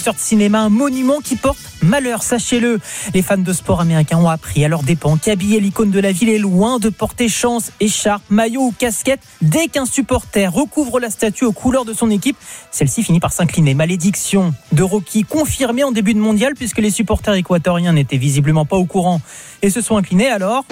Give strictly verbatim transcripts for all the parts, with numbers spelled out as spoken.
de cinéma, un monument qui porte malheur, sachez-le. Les fans de sport américains ont appris à leurs dépens qu'habiller l'icône de la ville est loin de porter chance. Écharpe, maillot ou casquette, dès qu'un supporter recouvre la statue aux couleurs de son équipe, celle-ci finit par s'incliner. Malédiction de Rocky confirmée en début de mondial puisque les supporters équatoriens n'étaient visiblement pas au courant et se sont inclinés alors.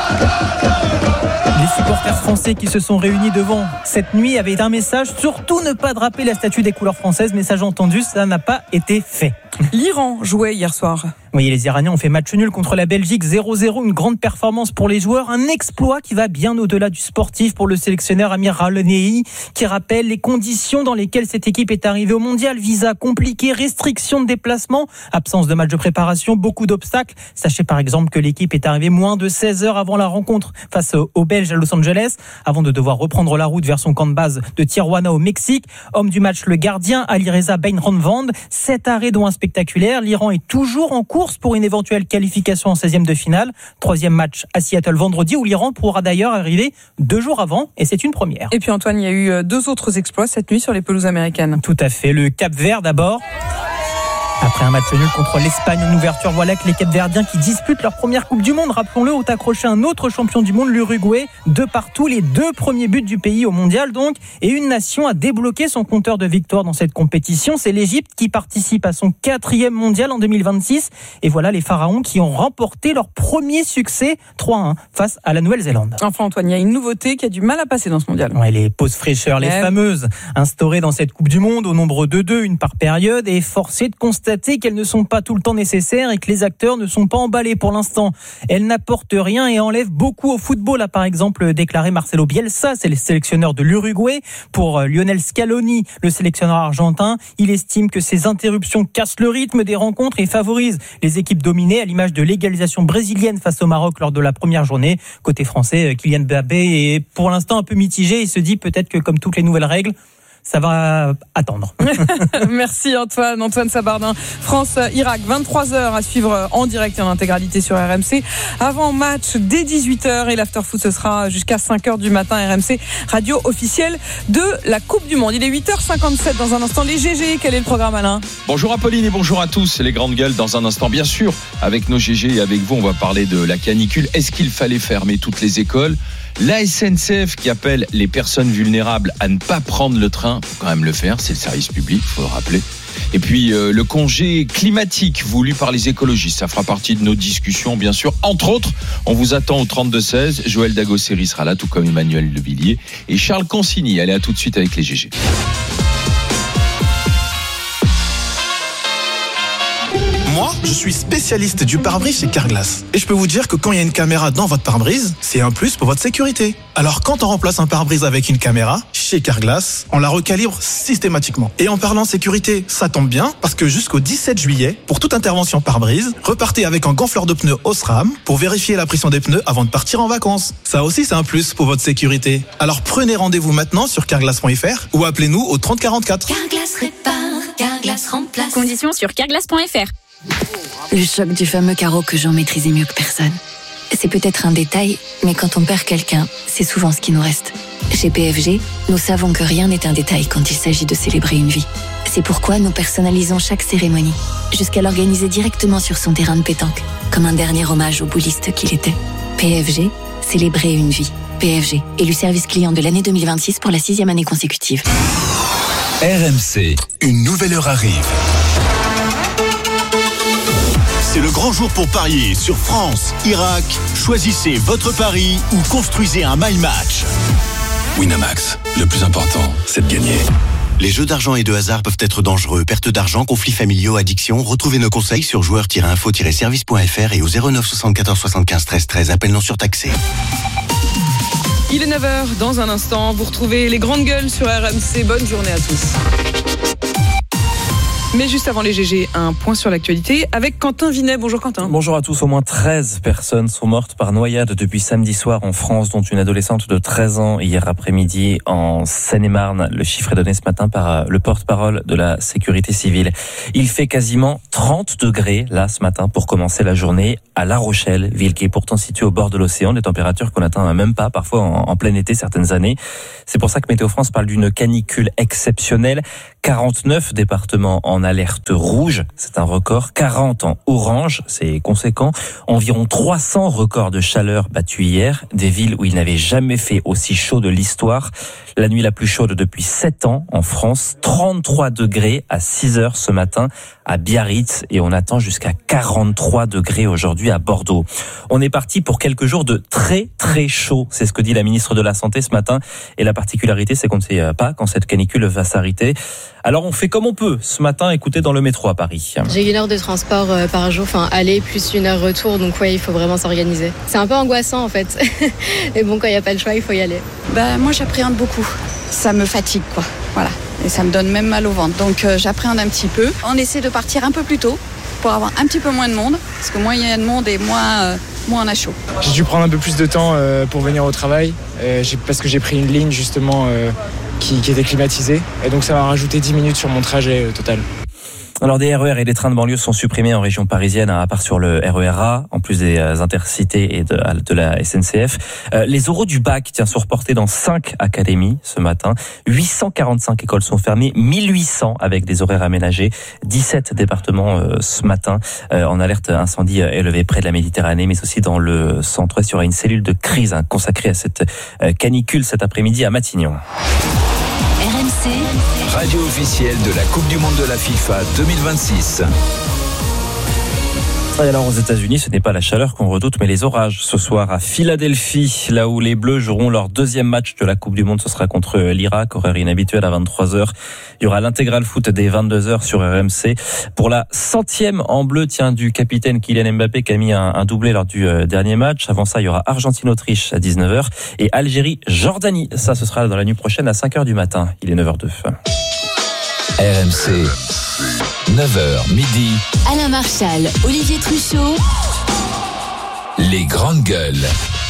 Les supporters français qui se sont réunis devant cette nuit avaient un message, surtout ne pas draper la statue des couleurs françaises. Message entendu, ça n'a pas été fait. L'Iran jouait hier soir. Oui, les Iraniens ont fait match nul contre la Belgique, zéro zéro, une grande performance pour les joueurs, un exploit qui va bien au-delà du sportif pour le sélectionneur Amir Al-Nehi, qui rappelle les conditions dans lesquelles cette équipe est arrivée au mondial. Visa compliqué, restriction de déplacement, absence de match de préparation, beaucoup d'obstacles. Sachez par exemple que l'équipe est arrivée moins de seize heures avant la rencontre face aux Belges à Los Angeles, avant de devoir reprendre la route vers son camp de base de Tijuana au Mexique. Homme du match, le gardien Alireza Beinronvand, sept arrêts dont un spectaculaire. L'Iran est toujours en cours pour une éventuelle qualification en seizième de finale. Troisième match à Seattle vendredi où l'Iran pourra d'ailleurs arriver deux jours avant et c'est une première. Et puis Antoine, il y a eu deux autres exploits cette nuit sur les pelouses américaines. Tout à fait, le Cap-Vert d'abord. Après un match nul contre l'Espagne en ouverture, voilà que les Cap-Verdiens qui disputent leur première Coupe du Monde, rappelons-le, ont accroché un autre champion du monde, l'Uruguay, de partout, les deux premiers buts du pays au mondial donc, et une nation a débloqué son compteur de victoires dans cette compétition, c'est l'Égypte qui participe à son quatrième mondial en deux mille vingt-six, et voilà les Pharaons qui ont remporté leur premier succès trois à un face à la Nouvelle-Zélande. Enfin Antoine, il y a une nouveauté qui a du mal à passer dans ce mondial. Ouais, les pauses fraîcheurs, les ouais. fameuses, instaurées dans cette Coupe du Monde au nombre de deux, une par période, et forcé de constater qu'elles ne sont pas tout le temps nécessaires et que les acteurs ne sont pas emballés pour l'instant. Elles n'apportent rien et enlèvent beaucoup au football, a par exemple déclaré Marcelo Bielsa, c'est le sélectionneur de l'Uruguay. Pour Lionel Scaloni, le sélectionneur argentin, il estime que ces interruptions cassent le rythme des rencontres et favorisent les équipes dominées, à l'image de l'égalisation brésilienne face au Maroc lors de la première journée. Côté français, Kylian Mbappé est pour l'instant un peu mitigé. Il se dit peut-être que comme toutes les nouvelles règles, ça va attendre. Merci Antoine, Antoine Sabardin. France-Irak, vingt-trois heures à suivre en direct et en intégralité sur R M C. Avant match dès dix-huit heures et l'after-foot ce sera jusqu'à cinq heures du matin. R M C, radio officielle de la Coupe du Monde. Il est huit heures cinquante-sept dans un instant. Les G G, quel est le programme Alain ? Bonjour Apolline et bonjour à tous. Les grandes gueules dans un instant. Bien sûr, avec nos G G et avec vous, on va parler de la canicule. Est-ce qu'il fallait fermer toutes les écoles ? La S N C F qui appelle les personnes vulnérables à ne pas prendre le train, faut quand même le faire, c'est le service public, faut le rappeler. Et puis euh, le congé climatique voulu par les écologistes, ça fera partie de nos discussions bien sûr. Entre autres, on vous attend au trente-deux seize, Joël Dagosseri sera là, tout comme Emmanuel Levillier et Charles Consigny. Allez, à tout de suite avec les G G. Moi, je suis spécialiste du pare-brise chez Carglass. Et je peux vous dire que quand il y a une caméra dans votre pare-brise, c'est un plus pour votre sécurité. Alors quand on remplace un pare-brise avec une caméra, chez Carglass, on la recalibre systématiquement. Et en parlant sécurité, ça tombe bien, parce que jusqu'au dix-sept juillet, pour toute intervention pare-brise, repartez avec un gonfleur de pneus Osram pour vérifier la pression des pneus avant de partir en vacances. Ça aussi, c'est un plus pour votre sécurité. Alors prenez rendez-vous maintenant sur carglass point f r ou appelez-nous au trente quarante-quatre. Carglass répare, Carglass remplace. Conditions sur carglass point f r. Le choc du fameux carreau que j'en maîtrisais mieux que personne. C'est peut-être un détail, mais quand on perd quelqu'un, c'est souvent ce qui nous reste. Chez P F G, nous savons que rien n'est un détail quand il s'agit de célébrer une vie. C'est pourquoi nous personnalisons chaque cérémonie, jusqu'à l'organiser directement sur son terrain de pétanque, comme un dernier hommage au bouliste qu'il était. P F G, célébrer une vie. P F G, élu service client de l'année deux mille vingt-six pour la sixième année consécutive. R M C, une nouvelle heure arrive. C'est le grand jour pour parier sur France, Irak. Choisissez votre pari ou construisez un my match. Winamax, le plus important, c'est de gagner. Les jeux d'argent et de hasard peuvent être dangereux. Perte d'argent, conflits familiaux, addiction. Retrouvez nos conseils sur joueurs tiret info tiret service point f r et au zéro neuf soixante-quatorze soixante-quinze treize treize. Appel non surtaxé. Il est neuf heures, dans un instant, vous retrouvez les grandes gueules sur R M C. Bonne journée à tous. Mais juste avant les G G, un point sur l'actualité avec Quentin Vinet. Bonjour Quentin. Bonjour à tous. Au moins treize personnes sont mortes par noyade depuis samedi soir en France, dont une adolescente de treize ans hier après-midi en Seine-et-Marne. Le chiffre est donné ce matin par le porte-parole de la sécurité civile. Il fait quasiment trente degrés là ce matin pour commencer la journée à La Rochelle, ville qui est pourtant située au bord de l'océan, des températures qu'on n'atteint même pas parfois en, en plein été certaines années. C'est pour ça que Météo France parle d'une canicule exceptionnelle. quarante-neuf départements en alerte rouge, c'est un record, quarante en orange, c'est conséquent, environ trois cents records de chaleur battus hier, des villes où il n'avait jamais fait aussi chaud de l'histoire. La nuit la plus chaude depuis sept ans en France, trente-trois degrés à six heures ce matin à Biarritz et on attend jusqu'à quarante-trois degrés aujourd'hui à Bordeaux. On est parti pour quelques jours de très très chaud, c'est ce que dit la ministre de la Santé ce matin et la particularité c'est qu'on ne sait pas quand cette canicule va s'arrêter. Alors on fait comme on peut ce matin, écoutez dans le métro à Paris. J'ai une heure de transport par jour, enfin aller plus une heure retour, donc ouais il faut vraiment s'organiser. C'est un peu angoissant en fait, mais bon quand il n'y a pas le choix il faut y aller. Bah, moi j'appréhende beaucoup, ça me fatigue quoi, voilà. Et ça me donne même mal au ventre, donc euh, j'appréhende un petit peu. On essaie de partir un peu plus tôt pour avoir un petit peu moins de monde, parce que moins il y a de monde et moins, euh, moins on a chaud. J'ai dû prendre un peu plus de temps euh, pour venir au travail, euh, j'ai, parce que j'ai pris une ligne justement euh, qui, qui était climatisée, et donc ça m'a rajouté dix minutes sur mon trajet euh, total. Alors des R E R et des trains de banlieue sont supprimés en région parisienne, à part sur le R E R A, en plus des intercités et de, de la S N C F. Euh, les oraux du bac tiens, sont reportés dans cinq académies ce matin. huit cent quarante-cinq écoles sont fermées, mille huit cents avec des horaires aménagés. dix-sept départements euh, ce matin euh, en alerte incendie élevée près de la Méditerranée, mais aussi dans le centre-ouest. Il y aura une cellule de crise hein, consacrée à cette euh, canicule cet après-midi à Matignon. R M C, radio officielle de la Coupe du Monde de la FIFA deux mille vingt-six. Et alors aux États-Unis, ce n'est pas la chaleur qu'on redoute, mais les orages. Ce soir à Philadelphie, là où les Bleus joueront leur deuxième match de la Coupe du Monde, ce sera contre l'Irak, horaire inhabituel à vingt-trois heures. Il y aura l'intégral foot dès vingt-deux heures sur R M C. Pour la centième en bleu, tiens, du capitaine Kylian Mbappé qui a mis un, un doublé lors du euh, dernier match. Avant ça, il y aura Argentine-Autriche à dix-neuf heures et Algérie-Jordanie. Ça, ce sera dans la nuit prochaine à cinq heures du matin. Il est neuf heures deux. R M C, neuf heures midi. Alain Marchal, Olivier Truchot. Les grandes gueules.